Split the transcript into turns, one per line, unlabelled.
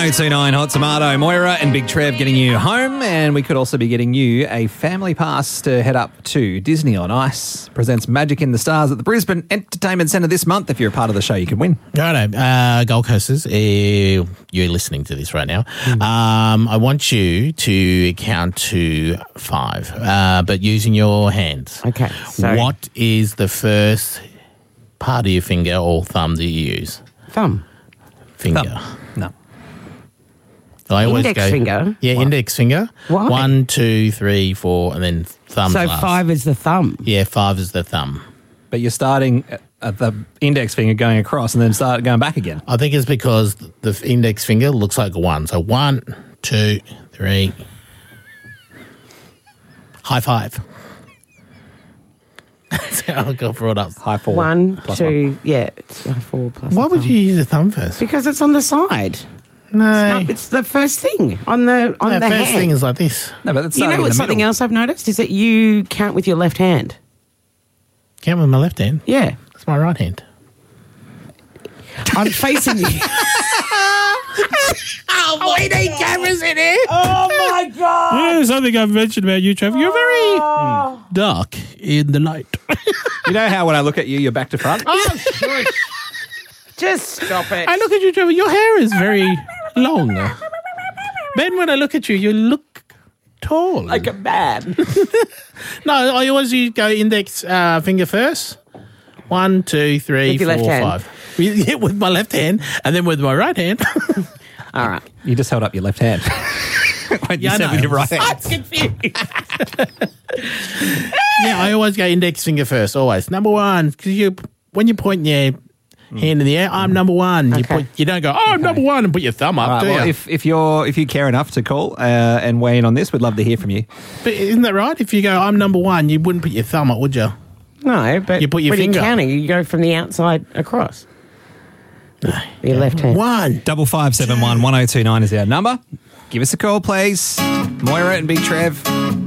1029 Hot Tomato. Moira and Big Trev getting you home, and we could also be getting you a family pass to head up to Disney on Ice. Presents Magic in the Stars at the Brisbane Entertainment Centre this month. If you're a part of the show, you can win.
Righto, Gold Coasters, you're listening to this right now. I want you to count to 5, but using your hands.
Okay. So
What is the first part of your finger or thumb that you use?
thumb.
Finger.
No.
I always
Index
go,
finger?
Yeah, index finger.
Why?
1, 2, 3, 4, and then thumb
So
last.
5 is the thumb.
Yeah, 5 is the thumb.
But you're starting at the index finger going across and then start going back again.
I think it's because the index finger looks like a 1. So 1, 2, 3. High five. That's how I got brought up.
High 4.
1,
plus
2,
1.
yeah. It's 4 plus
Why
the
would
thumb.
you use a thumb first?
Because it's on the side.
No.
It's the first thing on the
The
hand.
first thing is like this.
No, but it's
You know
starting in
what?
the
Something
middle.
else I've noticed is that you count with your left hand.
Count with my left hand.
Yeah,
It's my right hand.
I'm facing you.
Oh, we need cameras in here.
Oh my god!
You know something I've mentioned about you, Trevor? You're very dark in the light.
You know how when I look at you, you're back to front?
Oh, shush.
Just stop it.
I look at you, Trevor. Your hair is very long. Ben, when I look at you, you look tall.
like a man.
No, I always go index finger first. 1, 2, 3,
With your
4,
left hand.
5. Yeah, with my left hand, and then with my right hand.
All right.
You just held up your left hand. When you
Yeah, I
said
know.
with your right hand.
I'm confused. Yeah, I always go index finger first, always. Number 1, because when you point your hand in the air, I'm number 1.
Okay.
You don't go, I'm number 1, and put your thumb up,
All right,
do
well,
you?
if you care enough to call and weigh in on this, we'd love to hear from you.
But isn't that right? If you go, I'm number 1, you wouldn't put your thumb up, would you?
No, but
You put your
when
finger.
you're counting, you go from the outside across. Your left hand.
1.
5571 1029 is our number. Give us a call, please. Moira and Big Trev.